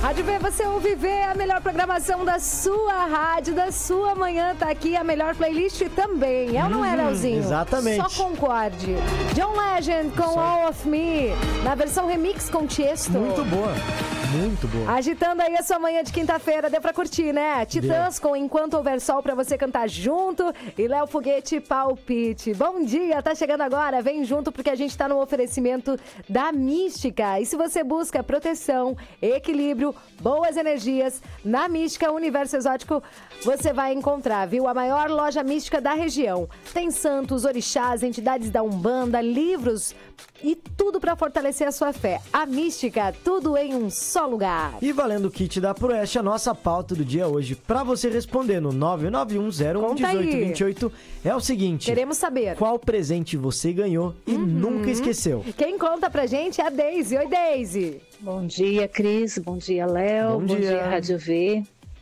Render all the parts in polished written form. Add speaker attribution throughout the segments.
Speaker 1: Rádio V, você ouve ver a melhor programação da sua rádio, da sua manhã. Tá aqui a melhor playlist também. É ou não é, Leozinho?
Speaker 2: Exatamente.
Speaker 1: Só concorde. John Legend com All of Me, na versão remix com Tiesto.
Speaker 2: Muito boa. Muito boa.
Speaker 1: Agitando aí a sua manhã de quinta-feira. Deu pra curtir, né? Titãs com Enquanto Houver Sol pra você cantar junto. E Léo Foguete, Palpite. Bom dia, tá chegando agora. Vem junto porque a gente tá no oferecimento da Mística. E se você busca proteção, equilíbrio, boas energias, na Mística Universo Exótico, você vai encontrar, viu? A maior loja mística da região. Tem santos, orixás, entidades da Umbanda, livros e tudo para fortalecer a sua fé. A Mística, tudo em um só lugar.
Speaker 2: E valendo o kit da Proeste, a nossa pauta do dia hoje, para você responder no 991011828, é o seguinte:
Speaker 1: queremos saber
Speaker 2: qual presente você ganhou e nunca esqueceu.
Speaker 1: Quem conta pra gente é a Deise. Oi, Deise.
Speaker 3: Bom dia, Cris. Bom dia, Léo. Bom dia, Rádio V.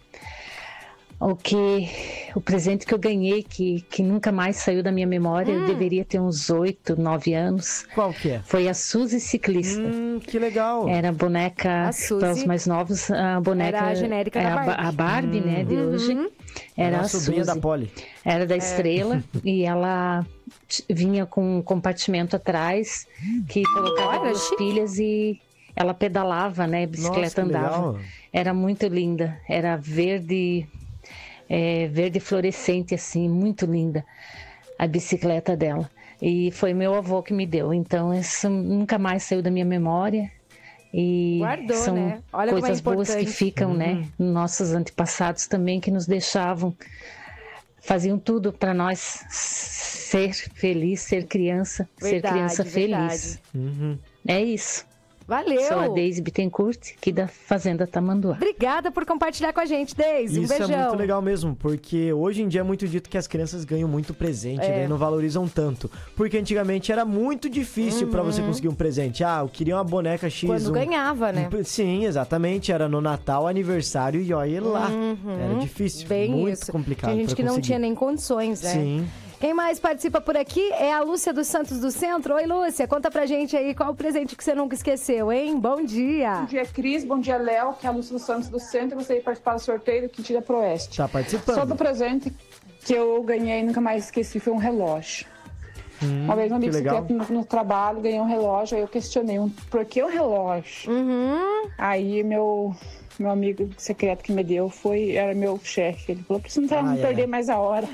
Speaker 3: O presente que eu ganhei, que nunca mais saiu da minha memória, eu deveria ter uns 8, 9 anos.
Speaker 2: Qual que é?
Speaker 3: Foi a Suzy Ciclista.
Speaker 2: Que legal.
Speaker 3: Era a boneca, para os mais novos, a boneca...
Speaker 1: Era a genérica da Barbie.
Speaker 3: A Barbie, né, de hoje. Era a
Speaker 2: sobrinha
Speaker 3: Suzy.
Speaker 2: da Polly.
Speaker 3: Era da Estrela e ela vinha com um compartimento atrás que colocava duas pilhas e ela pedalava, né, a bicicleta andava.
Speaker 2: Legal.
Speaker 3: Era muito linda, era verde fluorescente, assim, muito linda a bicicleta dela. E foi meu avô que me deu, então isso nunca mais saiu da minha memória. E
Speaker 1: guardou,
Speaker 3: são
Speaker 1: né? Olha
Speaker 3: coisas
Speaker 1: como é
Speaker 3: boas que ficam, né? Nossos antepassados também, que nos deixavam, faziam tudo para nós ser feliz, ser criança, ser criança feliz. É isso.
Speaker 1: Valeu!
Speaker 3: Sou a Deise Bittencourt, aqui da Fazenda Tamanduá.
Speaker 1: Obrigada por compartilhar com a gente, Deise. Um beijão.
Speaker 2: Isso é muito legal mesmo, porque hoje em dia é muito dito que as crianças ganham muito presente, né, e não valorizam tanto. Porque antigamente era muito difícil pra você conseguir um presente. Ah, eu queria uma boneca X.
Speaker 1: Quando ganhava, né?
Speaker 2: Sim, exatamente. Era no Natal, aniversário e olha lá. Era difícil,
Speaker 1: bem
Speaker 2: muito
Speaker 1: isso.
Speaker 2: complicado.
Speaker 1: Tem gente que não tinha nem condições, né?
Speaker 2: Sim.
Speaker 1: Quem mais participa por aqui é a Lúcia dos Santos do Centro. Oi, Lúcia, conta pra gente aí qual o presente que você nunca esqueceu, hein? Bom dia!
Speaker 4: Bom dia, Cris. Bom dia, Léo, que é a Lúcia dos Santos do Centro. Gostaria de participar do sorteio do kit da Proeste.
Speaker 2: Tá participando.
Speaker 4: Só do presente que eu ganhei e nunca mais esqueci foi um relógio. Uma vez um amigo secreto no trabalho ganhou um relógio, aí eu questionei, por que um relógio? Aí meu amigo secreto que me deu era meu chefe. Ele falou, precisa não perder mais a hora.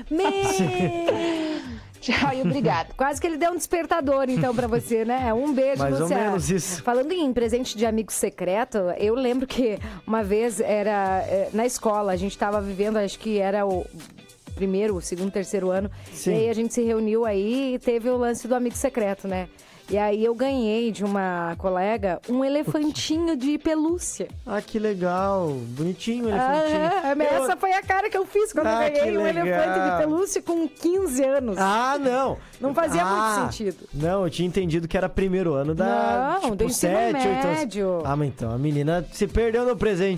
Speaker 4: Tchau e obrigado.
Speaker 1: Quase que ele deu um despertador, então, pra você, né? Um beijo,
Speaker 2: Mais
Speaker 1: Lúcia.
Speaker 2: ou menos isso.
Speaker 1: Falando em presente de amigo secreto, eu lembro que uma vez era na escola, a gente tava vivendo, acho que era o primeiro, o segundo, terceiro ano.
Speaker 2: Sim.
Speaker 1: E aí a gente se reuniu aí e teve o lance do amigo secreto, né? E aí eu ganhei de uma colega um elefantinho de pelúcia.
Speaker 2: Ah, que legal. Bonitinho o elefantinho.
Speaker 1: Essa foi a cara que eu fiz quando eu ganhei um elefante de pelúcia com 15 anos.
Speaker 2: Ah, não.
Speaker 1: Não fazia muito sentido.
Speaker 2: Não, eu tinha entendido que era primeiro ano da...
Speaker 1: Não, do ensino médio.
Speaker 2: Ah, mas então a menina se perdeu no presente.